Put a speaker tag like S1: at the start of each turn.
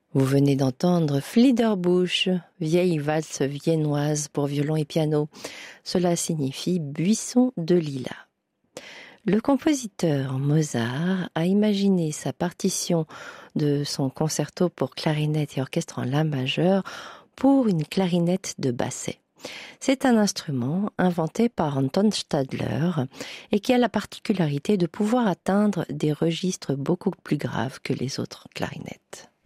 S1: Vous venez d'entendre Fliederbush, vieille valse viennoise pour violon et piano. Cela signifie buisson de lilas. Le compositeur Mozart a imaginé sa partition de son concerto pour clarinette et orchestre en la majeur pour une clarinette de basset. C'est un instrument inventé par Anton Stadler et qui a la particularité de pouvoir atteindre des registres beaucoup plus graves que les autres clarinettes.